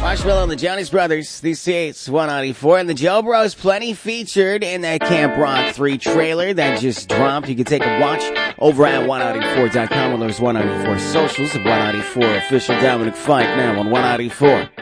Marshmallow and the Jonas Brothers, DC's 194, and the Joe Bros plenty featured in that Camp Rock 3 trailer that just dropped. You can take a watch over at 194.com, or there's 194 socials of 194 official Dominic Fike now on 194.